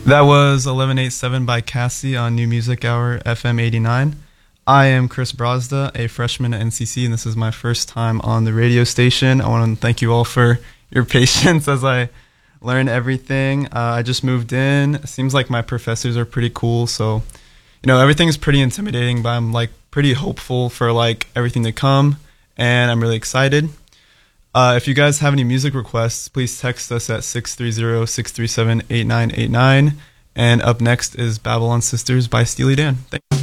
That was 1187 by Cassie on New Music Hour FM 89. I am Chris Brazda, a freshman at NCC, and this is my first time on the radio station. I want to thank you all for your patience as I learn everything. I just moved in. It seems like my professors are pretty cool, so everything's pretty intimidating, but I'm pretty hopeful for everything to come, and I'm really excited. If you guys have any music requests, please text us at 630-637-8989. And up next is Babylon Sisters by Steely Dan. Thanks.